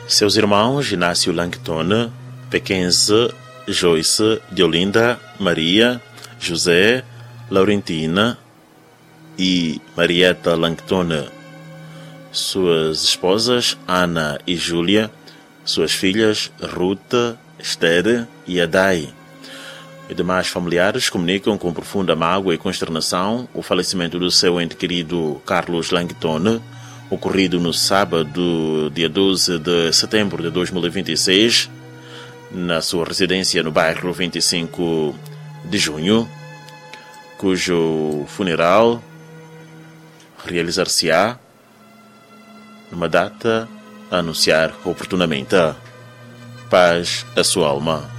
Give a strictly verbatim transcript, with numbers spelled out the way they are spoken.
Seus irmãos Inácio Langton, Pequense, Joyce, Deolinda, Maria, José, Laurentina e Marieta Langton. Suas esposas Ana e Júlia, suas filhas Ruth, Esther e Adai. E demais familiares comunicam com profunda mágoa e consternação o falecimento do seu ente querido Carlos Langton, ocorrido no sábado, dia doze de setembro de dois mil e vinte e seis, na sua residência no bairro vinte e cinco de junho, cujo funeral realizar-se-á numa data a anunciar oportunamente. Paz a sua alma.